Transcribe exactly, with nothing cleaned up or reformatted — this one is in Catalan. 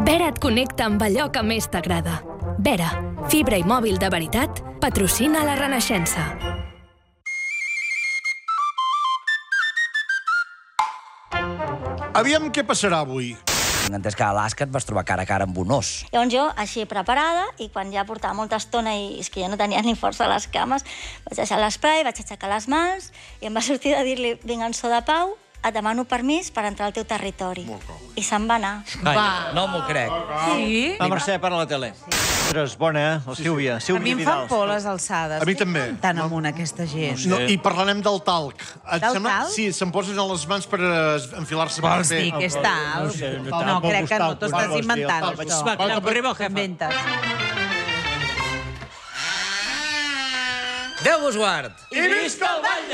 Vera et connecta amb allò que més t'agrada. Vera, fibra i mòbil de veritat, patrocina la Renaixença. Aviam què passarà avui. Tinc entès que a Alaska et vas trobar cara a cara amb un os. Llavors jo, així preparada, i quan ja portava molta estona i és que ja no tenia ni força a les cames, vaig deixar l'esprai, vaig aixecar les mans i em va sortir de dir-li, vinga, en so de pau, et demano permís per entrar al teu territori. I se'n va anar. Va. No m'ho crec. Sí? La Mercè per a la tele. Ostres, bona, eh? La Sílvia. A Sílvia mi em fan Vidal. por les alçades. A mi també. Tan amunt aquesta gent. No, I parlarem del talc. Et Del sembla? talc? Sí, se'n posen a les mans per eh, enfilar-se per Vols fer. dir que és tal? No sé, no No, tal, crec que no, tal, t'ho tal, estàs tal, inventant, tal, això. tal, tal, T'ho inventes. Déu vos guard. I visca el ball!